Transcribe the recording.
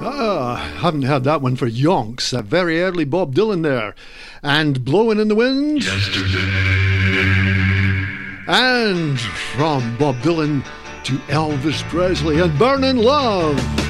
Haven't heard that one for yonks. A very early Bob Dylan there. And Blowing in the Wind. Yesterday. And from Bob Dylan to Elvis Presley and Burning Love.